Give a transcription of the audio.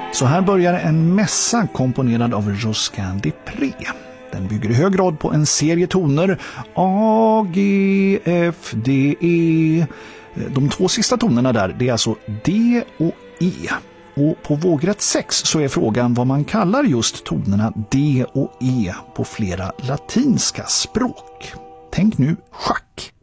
Så här börjar en mässa komponerad av Josquin des Prés. Den bygger i hög grad på en serie toner A, G, F, D, E. De två sista tonerna där, det är alltså D och E. Och på vågrätt 6 så är frågan vad man kallar just tonerna D och E på flera latinska språk. Tänk nu schack.